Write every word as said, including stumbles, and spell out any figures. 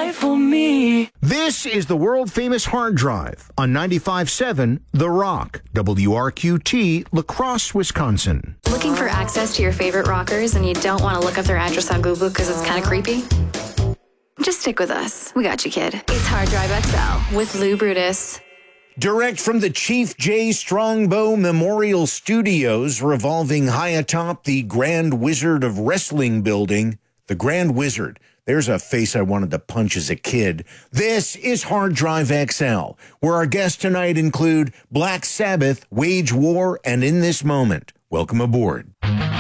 right for me. This is the world-famous Hard Drive on ninety-five point seven The Rock, W R Q T, La Crosse, Wisconsin. Looking for access to your favorite rockers and you don't want to look up their address on Google because it's kind of creepy? Just stick with us. We got you, kid. It's Hard Drive X L with Lou Brutus. Direct from the Chief J. Strongbow Memorial Studios, revolving high atop the Grand Wizard of Wrestling building, the Grand Wizard. There's a face I wanted to punch as a kid. This is Hard Drive X L, where our guests tonight include Black Sabbath, Wage War, and In This Moment. Welcome aboard.